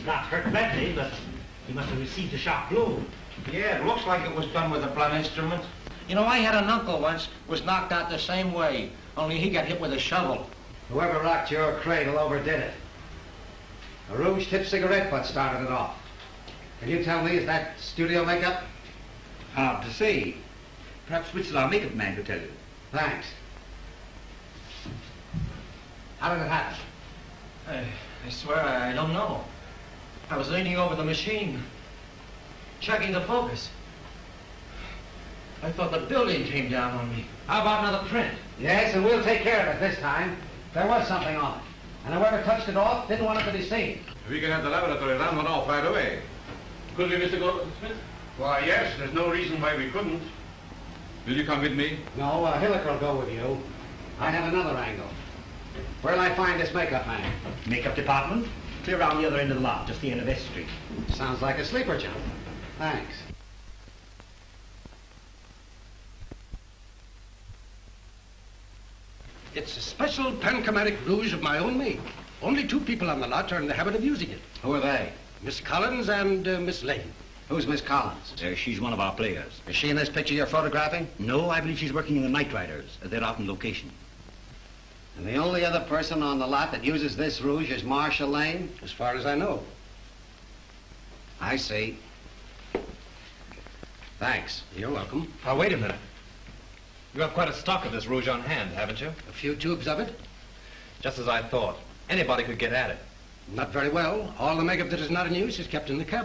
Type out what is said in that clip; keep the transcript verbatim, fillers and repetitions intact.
He's not hurt badly, but he must have received a sharp blow. Yeah, it looks like it was done with a blunt instrument. You know, I had an uncle once, was knocked out the same way, only he got hit with a shovel. Whoever rocked your cradle overdid it. A rouge-tipped cigarette butt started it off. Can you tell me, is that studio makeup? Hard to say. Perhaps Witzel, our makeup man, could tell you. Thanks. How did it happen? I, I swear I don't know. I was leaning over the machine, checking the focus. I thought the building came down on me. How about another print? Yes, and we'll take care of it this time. There was something on it. And whoever touched it off didn't want it to be seen. We can have the laboratory run one off right away. Could we, Mister Goldsmith? Why, yes, there's no reason why we couldn't. Will you come with me? No, uh, Hilliker will go with you. I have another angle. Where'll I find this makeup man? Makeup department? Clear around the other end of the lot, just the end of S Street. Sounds like a sleeper job. Thanks. It's a special panchromatic rouge of my own make. Only two people on the lot are in the habit of using it. Who are they? Miss Collins and uh, Miss Lane. Who's Miss Collins? Uh, she's one of our players. Is she in this picture you're photographing? No, I believe she's working in the Night Riders. Uh, They're out on location. And the only other person on the lot that uses this rouge is Marcia Lane? As far as I know. I see. Thanks. You're welcome. Now, wait a minute. You have quite a stock of this rouge on hand, haven't you? A few tubes of it? Just as I thought. Anybody could get at it. Not very well. All the makeup that is not in use is kept in the cabinet.